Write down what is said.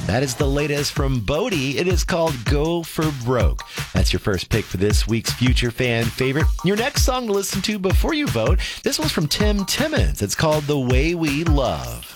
That is the latest from Bodie. It is called Go for Broke. That's your first pick for this week's Future Fan Favorite. Your next song to listen to before you vote, this one's from Tim Timmons. It's called The Way We Love.